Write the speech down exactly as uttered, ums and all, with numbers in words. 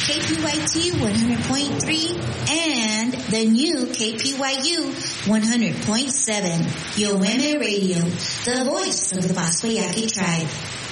K P Y T one hundred point three, and the new K P Y U one hundred point seven. Yoeme Radio, the voice of the Pasquayaki tribe.